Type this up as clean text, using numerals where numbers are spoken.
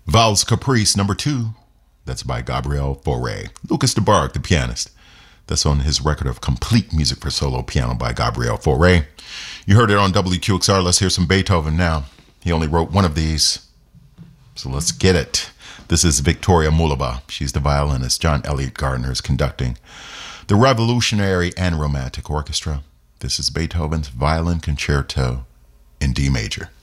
Valse Caprice number 2. That's by Gabriel Fauré. Lucas DeBarg, the pianist. That's on his record of complete music for solo piano by Gabriel Fauré. You heard it on WQXR. Let's hear some Beethoven now. He only wrote one of these. So let's get it. This is Victoria Mulaba. She's the violinist. John Elliott Gardner is conducting the Revolutionary and Romantic Orchestra. This is Beethoven's Violin Concerto in D major.